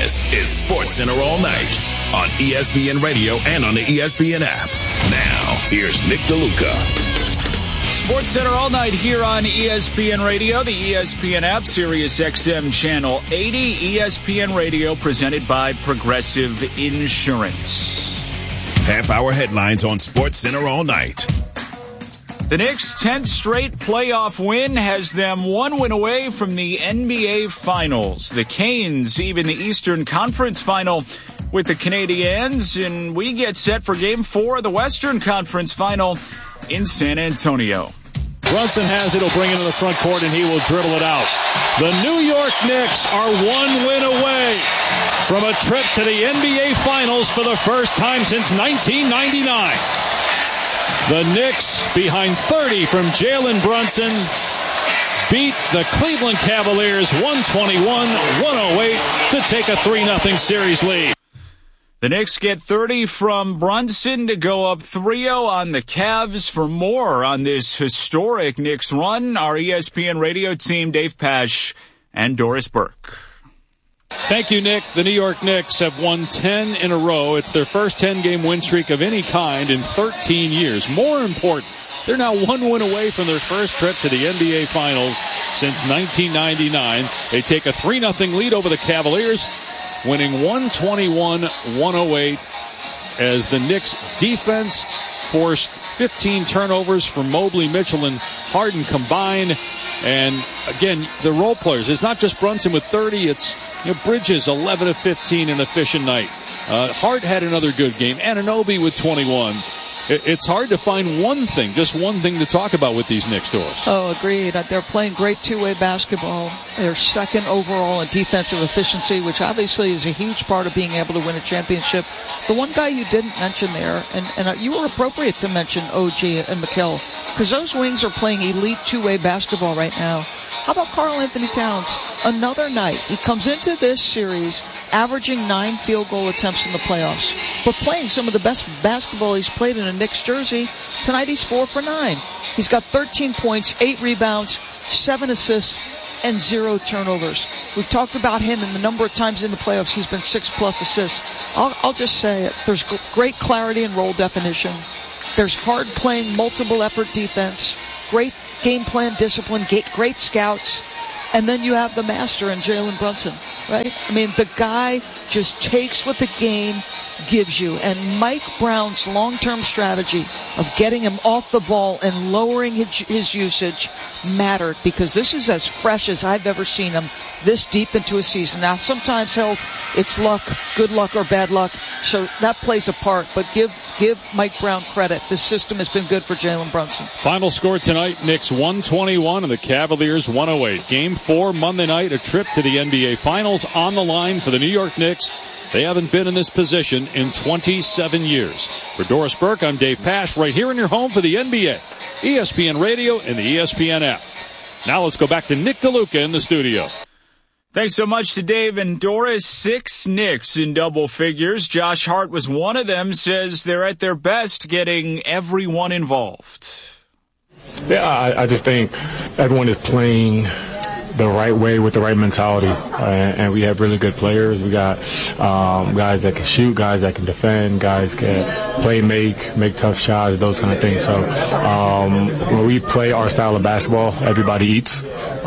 This is SportsCenter All Night on ESPN Radio and on the ESPN app. Now, here's Nick DeLuca. SportsCenter All Night here on ESPN Radio, the ESPN app, Sirius XM Channel 80, ESPN Radio, presented by Progressive Insurance. Half-hour headlines on SportsCenter All Night. The Knicks' 10th straight playoff win has them one win away from the NBA Finals. The Canes even the Eastern Conference Final with the Canadiens, and we get set for Game 4 of the Western Conference Final in San Antonio. Brunson has it. He'll bring it to the front court, and he will dribble it out. The New York Knicks are one win away from a trip to the NBA Finals for the first time since 1999. The Knicks, behind 30 from Jalen Brunson, beat the Cleveland Cavaliers 121-108 to take a 3-0 series lead. The Knicks get 30 from Brunson to go up 3-0 on the Cavs. For more on this historic Knicks run, our ESPN radio team, Dave Pasch and Doris Burke. Thank you, Nick. The New York Knicks have won 10 in a row. It's their first 10-game win streak of any kind in 13 years. More important, they're now one win away from their first trip to the NBA Finals since 1999. They take a 3-0 lead over the Cavaliers, winning 121-108 as the Knicks defense forced 15 turnovers from Mobley, Mitchell, and Harden combined. And again, the role players, it's not just Brunson with 30, it's Bridges 11 of 15, an efficient night. Hart had another good game. Anunoby with 21. It's hard to find just one thing to talk about with these Knicks doors. Oh, agreed. They're playing great two-way basketball. They're second overall in defensive efficiency, which obviously is a huge part of being able to win a championship. The one guy you didn't mention there, and you were appropriate to mention OG and Mikal, because those wings are playing elite two-way basketball right now. How about Karl-Anthony Towns? Another night. He comes into this series averaging 9 field goal attempts in the playoffs, but playing some of the best basketball he's played in a Knicks jersey. Tonight he's 4 for 9. He's got 13 points, 8 rebounds, 7 assists, and 0 turnovers. We've talked about him and the number of times in the playoffs he's been 6+ assists. I'll just say it. There's great clarity and role definition. There's hard playing, multiple effort defense. Great game plan discipline, great scouts, and then you have the master in Jalen Brunson, right? I mean, the guy just takes what the game gives you, and Mike Brown's long-term strategy of getting him off the ball and lowering his usage mattered, because this is as fresh as I've ever seen him this deep into a season. Now, sometimes health, it's luck, good luck or bad luck, so that plays a part, but give Mike Brown credit. This system has been good for Jalen Brunson. Final score tonight, Knicks 121 and the Cavaliers 108. Game 4 Monday night, a trip to the NBA Finals on the line for the New York Knicks. They haven't been in this position in 27 years. For Doris Burke, I'm Dave Pasch, right here in your home for the NBA, ESPN Radio and the ESPN app. Now let's go back to Nick DeLuca in the studio. Thanks so much to Dave and Doris. 6 Knicks in double figures. Josh Hart was one of them, says they're at their best getting everyone involved. Yeah, I just think everyone is playing the right way with the right mentality, and we have really good players. We got guys that can shoot, guys that can defend, guys can play, make tough shots, those kind of things. So when we play our style of basketball, everybody eats,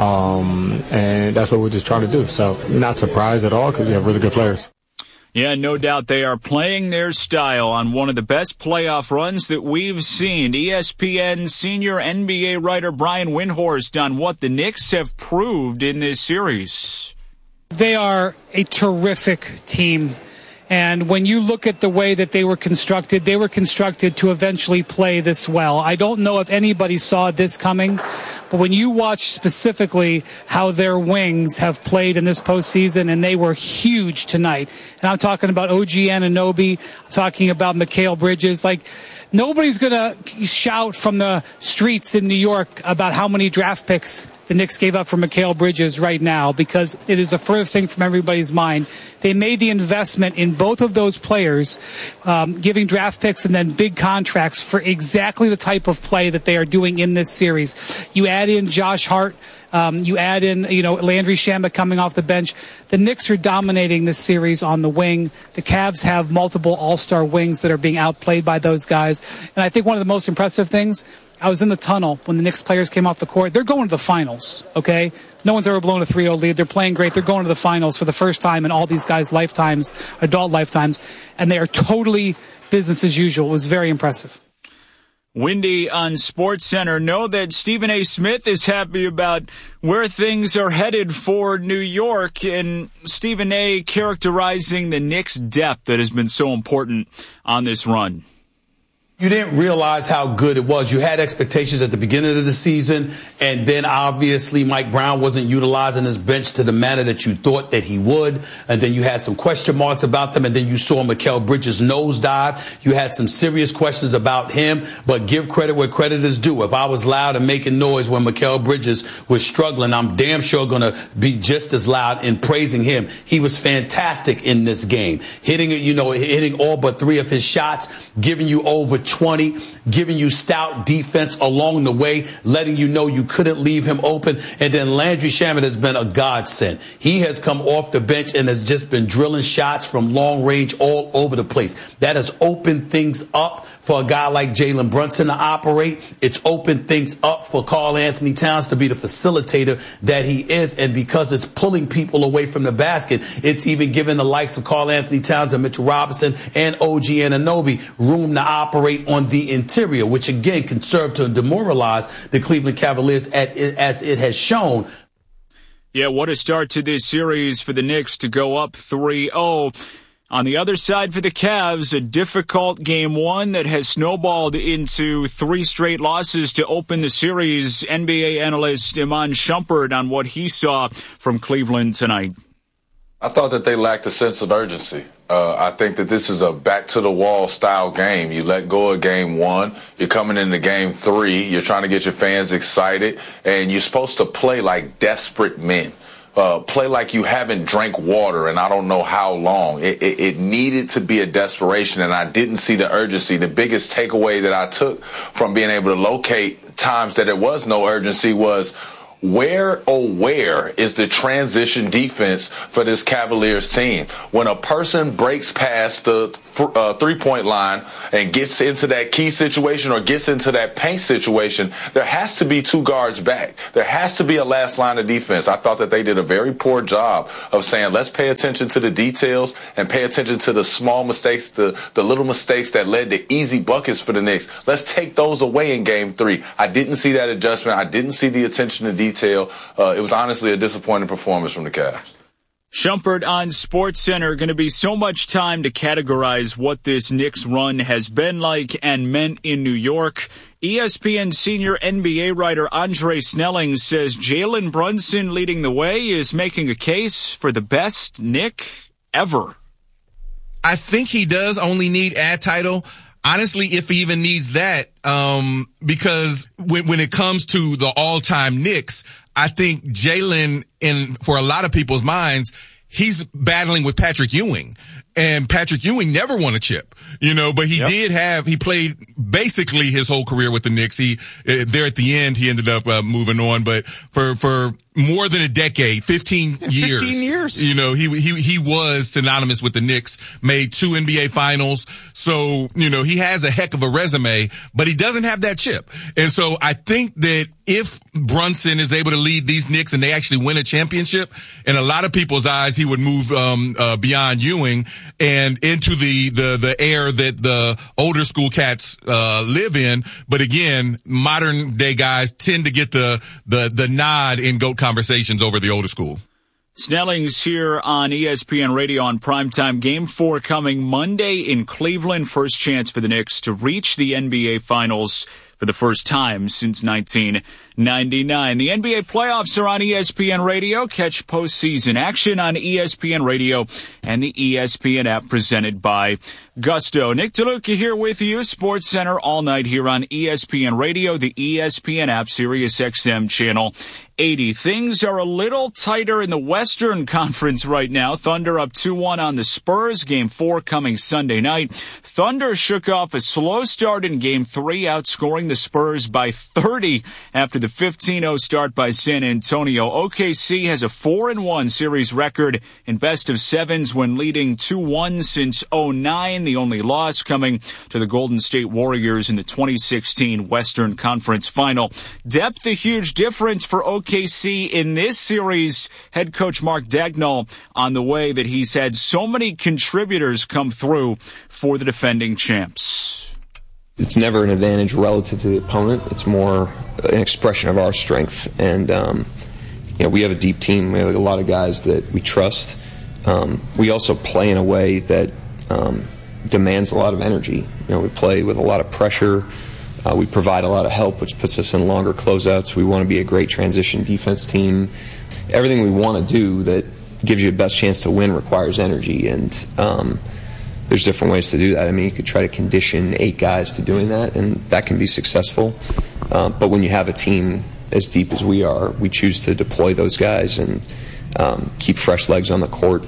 and that's what we're just trying to do. So not surprised at all, because we have really good players. Yeah, no doubt they are playing their style on one of the best playoff runs that we've seen. ESPN senior NBA writer Brian Windhorst on what the Knicks have proved in this series. They are a terrific team. And when you look at the way that they were constructed to eventually play this well. I don't know if anybody saw this coming, but when you watch specifically how their wings have played in this postseason, and they were huge tonight. And I'm talking about OG Anunoby, I'm talking about Mikal Bridges. Nobody's going to shout from the streets in New York about how many draft picks the Knicks gave up for Mikal Bridges right now, because it is the first thing from everybody's mind. They made the investment in both of those players, giving draft picks and then big contracts for exactly the type of play that they are doing in this series. You add in Josh Hart, You add in, Landry Shamet coming off the bench. The Knicks are dominating this series on the wing. The Cavs have multiple all-star wings that are being outplayed by those guys. And I think one of the most impressive things, I was in the tunnel when the Knicks players came off the court. They're going to the finals, okay? No one's ever blown a 3-0 lead. They're playing great. They're going to the finals for the first time in all these guys' lifetimes, adult lifetimes, and they are totally business as usual. It was very impressive. Windy on SportsCenter. Know that Stephen A. Smith is happy about where things are headed for New York, and Stephen A. characterizing the Knicks' depth that has been so important on this run. You didn't realize how good it was. You had expectations at the beginning of the season, and then obviously Mike Brown wasn't utilizing his bench to the manner that you thought that he would. And then you had some question marks about them, and then you saw Mikal Bridges nosedive. You had some serious questions about him, but give credit where credit is due. If I was loud and making noise when Mikal Bridges was struggling, I'm damn sure going to be just as loud in praising him. He was fantastic in this game, hitting all but 3 of his shots, giving you over 20, giving you stout defense along the way, letting you know you couldn't leave him open. And then Landry Shamet has been a godsend. He has come off the bench and has just been drilling shots from long range all over the place. That has opened things up for a guy like Jalen Brunson to operate. It's opened things up for Karl Anthony Towns to be the facilitator that he is. And because it's pulling people away from the basket, it's even giving the likes of Karl Anthony Towns and Mitchell Robinson and OG Anunoby room to operate on the interior, which again can serve to demoralize the Cleveland Cavaliers as it has shown. Yeah, what a start to this series for the Knicks to go up 3-0. On the other side for the Cavs, a difficult game 1 that has snowballed into 3 straight losses to open the series. NBA analyst Iman Shumpert on what he saw from Cleveland tonight. I thought that they lacked a sense of urgency. I think that this is a back-to-the-wall style game. You let go of game 1. You're coming into game 3. You're trying to get your fans excited, and you're supposed to play like desperate men. Play like you haven't drank water and I don't know how long. It needed to be a desperation, and I didn't see the urgency. The biggest takeaway that I took from being able to locate times that there was no urgency was where is the transition defense for this Cavaliers team? When a person breaks past the three-point line and gets into that key situation or gets into that paint situation, there has to be 2 guards back. There has to be a last line of defense. I thought that they did a very poor job of saying, let's pay attention to the details and pay attention to the small mistakes, the little mistakes that led to easy buckets for the Knicks. Let's take those away in game 3. I didn't see that adjustment. I didn't see the attention to detail. It was honestly a disappointing performance from the Cavs. Shumpert on SportsCenter. Going to be so much time to categorize what this Knicks run has been like and meant in New York. ESPN senior NBA writer Andre Snelling says Jalen Brunson leading the way is making a case for the best Knick ever. I think he does only need ad title. Honestly, if he even needs that, because when it comes to the all-time Knicks, I think Jalen, for a lot of people's minds, he's battling with Patrick Ewing. And Patrick Ewing never won a chip, but he played basically his whole career with the Knicks. There at the end, he ended up moving on, but for more than a decade, 15 years. 15 years. He was synonymous with the Knicks, made 2 NBA finals. So, he has a heck of a resume, but he doesn't have that chip. And so I think that if Brunson is able to lead these Knicks and they actually win a championship, in a lot of people's eyes, he would move beyond Ewing and into the era that the older school cats live in. But again, modern day guys tend to get the nod in GOAT conversations over the older school. Snelling's here on ESPN Radio on Primetime. Game 4 coming Monday in Cleveland. First chance for the Knicks to reach the NBA Finals for the first time since 1999. The NBA playoffs are on ESPN Radio. Catch postseason action on ESPN Radio and the ESPN app presented by Gusto. Nick DeLuca here with you, Sports Center all night here on ESPN Radio, the ESPN app, Sirius XM channel 80. Things are a little tighter in the Western Conference right now. Thunder up 2-1 on the Spurs. Game 4 coming Sunday night. Thunder shook off a slow start in Game 3, outscoring the Spurs by 30 after the 15-0 start by San Antonio. OKC has a 4-1 series record in best of sevens when leading 2-1 since 2009. The only loss coming to the Golden State Warriors in the 2016 Western Conference Final. Depth a huge difference for OKC in this series. Head coach Mark Daigneault on the way that he's had so many contributors come through for the defending champs. It's never an advantage relative to the opponent. It's more an expression of our strength. And, we have a deep team. We have a lot of guys that we trust. We also play in a way that demands a lot of energy. We play with a lot of pressure. We provide a lot of help, which puts us in longer closeouts. We want to be a great transition defense team. Everything we want to do that gives you the best chance to win requires energy, and there's different ways to do that. I mean, you could try to condition 8 guys to doing that, and that can be successful. But when you have a team as deep as we are, we choose to deploy those guys and keep fresh legs on the court.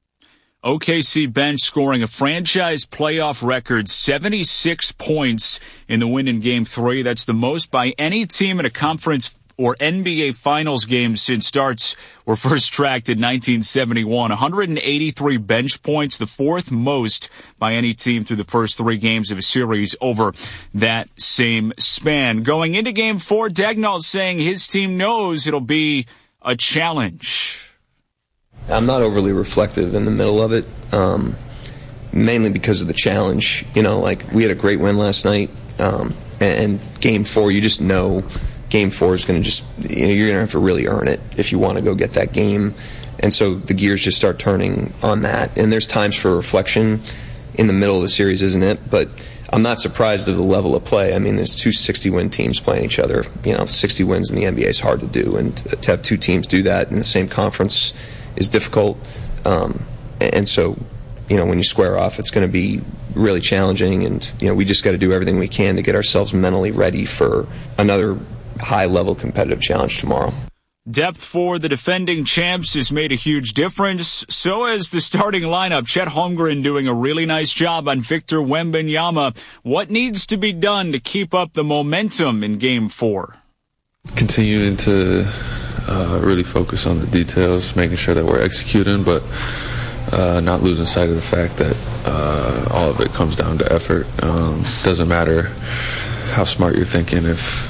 OKC bench scoring a franchise playoff record 76 points in the win in Game 3. That's the most by any team in a conference or NBA Finals game since starts were first tracked in 1971. 183 bench points, the 4th most by any team through the first 3 games of a series over that same span. Going into Game 4, Daigneault saying his team knows it'll be a challenge. I'm not overly reflective in the middle of it, mainly because of the challenge. We had a great win last night, and Game 4, you just know Game 4 is going to you're going to have to really earn it if you want to go get that game. And so the gears just start turning on that. And there's times for reflection in the middle of the series, isn't it? But I'm not surprised of the level of play. I mean, there's 2 60-win teams playing each other. 60 wins in the NBA is hard to do, and to have 2 teams do that in the same conference is difficult, and so when you square off, it's going to be really challenging, and we just got to do everything we can to get ourselves mentally ready for another high-level competitive challenge tomorrow. Depth for the defending champs has made a huge difference. So has the starting lineup. Chet Holmgren doing a really nice job on Victor Wembanyama. What needs to be done to keep up the momentum in Game 4? Continuing to really focus on the details, making sure that we're executing, but not losing sight of the fact that all of it comes down to effort. Doesn't matter how smart you're thinking if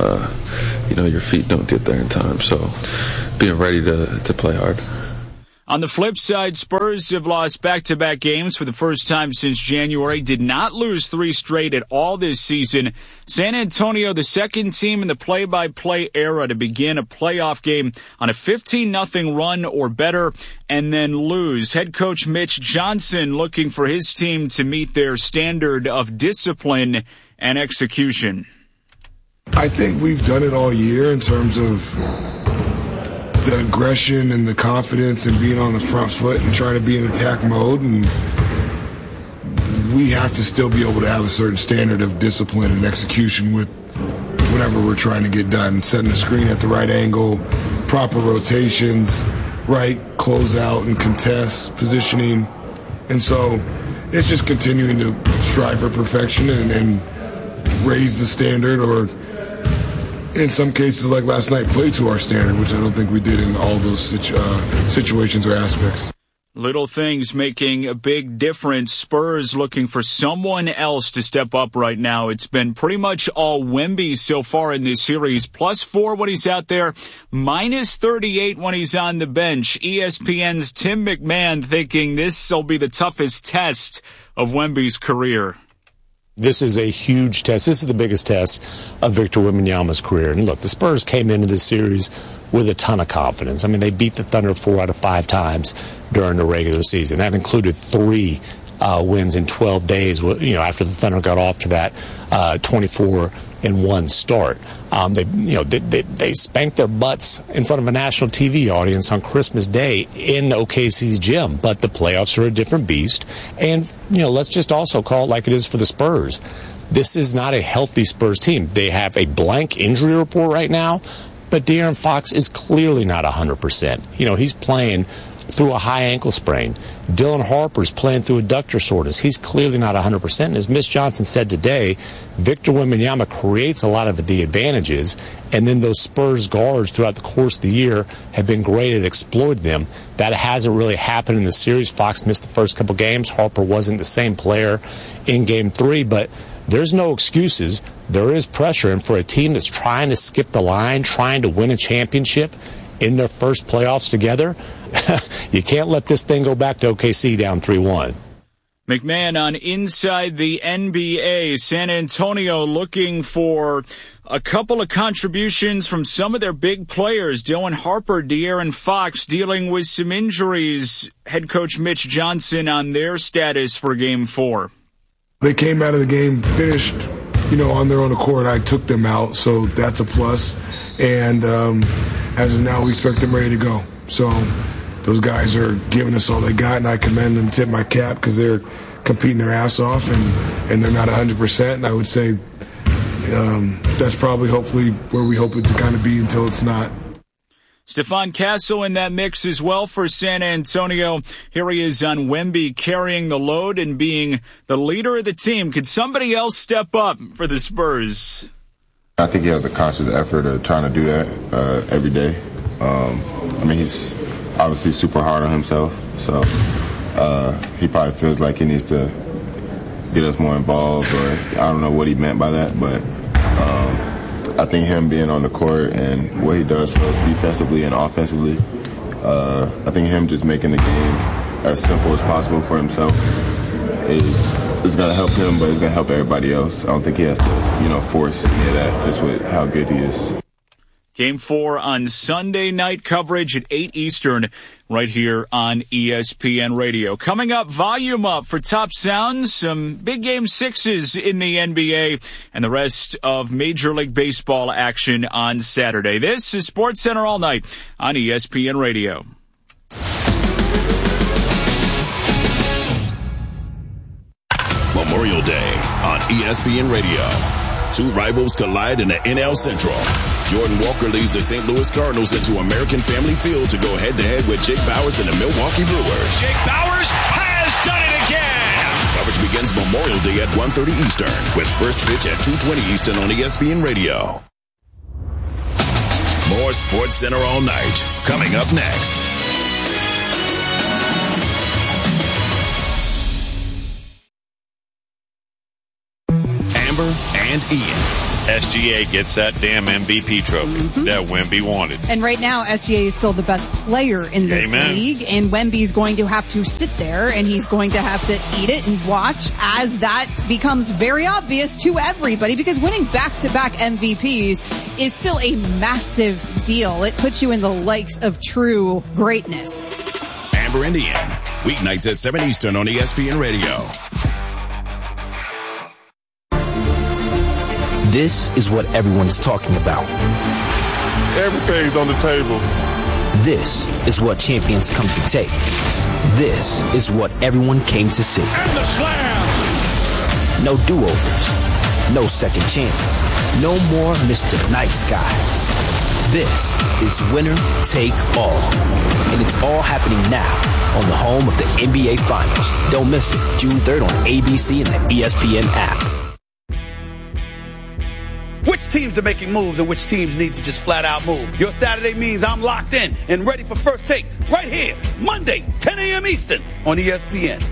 your feet don't get there in time. So being ready to play hard. On the flip side, Spurs have lost back-to-back games for the first time since January, did not lose 3 straight at all this season. San Antonio, the second team in the play-by-play era to begin a playoff game on a 15-0 run or better and then lose. Head coach Mitch Johnson looking for his team to meet their standard of discipline and execution. I think we've done it all year in terms of the aggression and the confidence and being on the front foot and trying to be in attack mode, and we have to still be able to have a certain standard of discipline and execution with whatever we're trying to get done, setting the screen at the right angle, proper rotations, right closeout and contest positioning. And so it's just continuing to strive for perfection and raise the standard, or in some cases, like last night, play to our standard, which I don't think we did in all those situations or aspects. Little things making a big difference. Spurs looking for someone else to step up right now. It's been pretty much all Wemby so far in this series. +4 when he's out there, -38 when he's on the bench. ESPN's Tim McMahon thinking this will be the toughest test of Wemby's career. This is a huge test. This is the biggest test of Victor Wembanyama's career. And look, the Spurs came into this series with a ton of confidence. I mean, they beat the Thunder 4 out of 5 times during the regular season. That included 3 wins in 12 days, after the Thunder got off to that 24 in one start. They spanked their butts in front of a national TV audience on Christmas Day in OKC's gym, but the playoffs are a different beast. And, let's just also call it like it is for the Spurs. This is not a healthy Spurs team. They have a blank injury report right now, but De'Aaron Fox is clearly not 100%. He's playing through a high ankle sprain. Dylan Harper's playing through adductor soreness. He's clearly not 100%. And as Mitch Johnson said today, Victor Wembanyama creates a lot of the advantages, and then those Spurs guards throughout the course of the year have been great at exploiting them. That hasn't really happened in the series. Fox missed the first couple games. Harper wasn't the same player in Game 3, but there's no excuses. There is pressure, and for a team that's trying to skip the line, trying to win a championship in their first playoffs together, you can't let this thing go back to OKC down 3-1. McMahon on Inside the NBA. San Antonio looking for a couple of contributions from some of their big players. Dylan Harper, De'Aaron Fox dealing with some injuries. Head coach Mitch Johnson on their status for Game 4. They came out of the game finished, on their own accord. I took them out, so that's a plus. And as of now, we expect them ready to go. So those guys are giving us all they got, and I commend them, tip my cap, because they're competing their ass off, and they're not 100%. And I would say that's probably hopefully where we hope it to kind of be until it's not. Stephon Castle in that mix as well for San Antonio. Here he is on Wemby carrying the load and being the leader of the team. Could somebody else step up for the Spurs? I think he has a conscious effort of trying to do that every day. He's obviously super hard on himself, so he probably feels like he needs to get us more involved, or I don't know what he meant by that, but I think him being on the court and what he does for us defensively and offensively, I think him just making the game as simple as possible for himself is going to help him, but it's going to help everybody else. I don't think he has to, force any of that just with how good he is. Game 4 on Sunday night, coverage at 8 Eastern right here on ESPN Radio. Coming up, volume up for Top Sounds, some big Game 6s in the NBA, and the rest of Major League Baseball action on Saturday. This is SportsCenter All Night on ESPN Radio. Memorial Day on ESPN Radio. Two rivals collide in the NL Central. Jordan Walker leads the St. Louis Cardinals into American Family Field to go head-to-head with Jake Bauers and the Milwaukee Brewers. Jake Bauers has done it again! Coverage begins Memorial Day at 1:30 Eastern with first pitch at 2:20 Eastern on ESPN Radio. More SportsCenter All Night coming up next. Amber and Ian. SGA gets that damn MVP trophy that Wemby wanted. And right now, SGA is still the best player in this league, and Wemby's going to have to sit there, and he's going to have to eat it and watch as that becomes very obvious to everybody, because winning back-to-back MVPs is still a massive deal. It puts you in the likes of true greatness. Amber and Ian, weeknights at 7 Eastern on ESPN Radio. This is what everyone's talking about. Everything's on the table. This is what champions come to take. This is what everyone came to see. And the slam! No do-overs. No second chances. No more Mr. Nice Guy. This is winner take all. And it's all happening now on the home of the NBA Finals. Don't miss it. June 3rd on ABC and the ESPN app. Which teams are making moves and which teams need to just flat out move? Your Saturday means I'm locked in and ready for First Take right here, Monday, 10 a.m. Eastern on ESPN.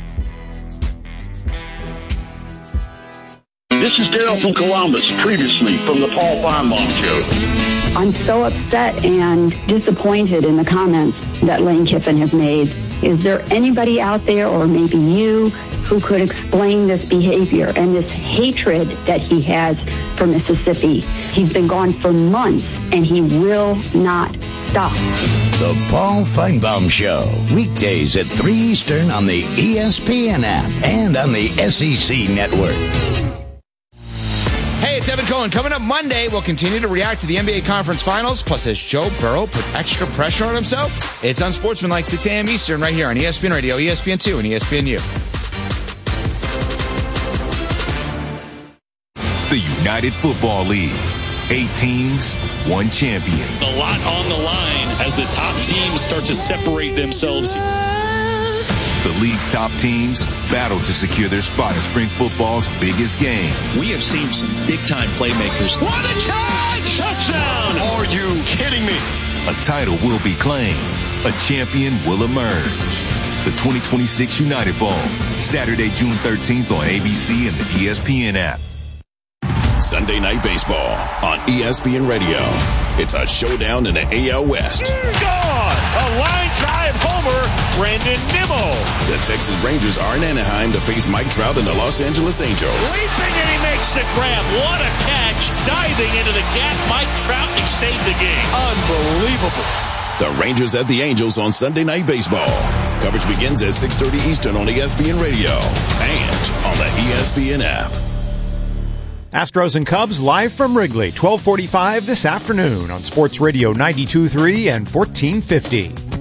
This is Daryl from Columbus, previously from the Paul Feinbaum Show. I'm so upset and disappointed in the comments that Lane Kiffin has made. Is there anybody out there, or maybe you, who could explain this behavior and this hatred that he has for Mississippi? He's been gone for months, and he will not stop. The Paul Feinbaum Show, weekdays at 3 Eastern on the ESPN app and on the SEC Network. Hey, it's Evan Cohen. Coming up Monday, we'll continue to react to the NBA Conference Finals. Plus, has Joe Burrow put extra pressure on himself? It's Unsportsmanlike, 6 a.m. Eastern, right here on ESPN Radio, ESPN2, and ESPNU. The United Football League. 8 teams, 1 champion. A lot on the line as the top teams start to separate themselves. The league's top teams battle to secure their spot in spring football's biggest game. We have seen some big-time playmakers. What a catch! Touchdown! Are you kidding me? A title will be claimed. A champion will emerge. The 2026 United Bowl, Saturday, June 13th on ABC and the ESPN app. Sunday Night Baseball on ESPN Radio. It's a showdown in the AL West. Gone! A line drive homer, Brandon Nimmo. The Texas Rangers are in Anaheim to face Mike Trout and the Los Angeles Angels. Leaping and he makes the grab. What a catch. Diving into the gap, Mike Trout, he saved the game. Unbelievable. The Rangers at the Angels on Sunday Night Baseball. Coverage begins at 6:30 Eastern on ESPN Radio and on the ESPN app. Astros and Cubs live from Wrigley, 12:45 this afternoon on Sports Radio 92.3 and 1450.